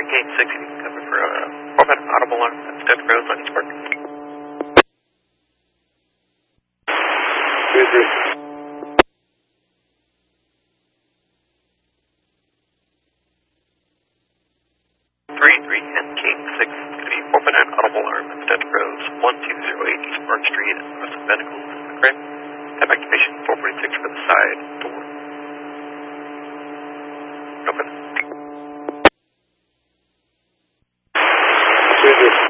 Gate 6, you can cover for open audible alarm at State Road, Lennox Park. 3-3 and Gate 6 is going to be open and audible alarm at State Road, 1208 East Park Street, West of Medical, McCray. Have activation 446 for the side door. Open.